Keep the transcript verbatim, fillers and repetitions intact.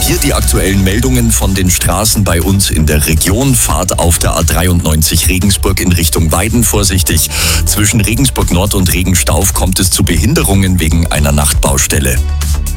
Hier die aktuellen Meldungen von den Straßen bei uns in der Region. Fahrt auf der A dreiundneunzig Regensburg in Richtung Weiden vorsichtig. Zwischen Regensburg Nord und Regenstauf kommt es zu Behinderungen wegen einer Nachtbaustelle.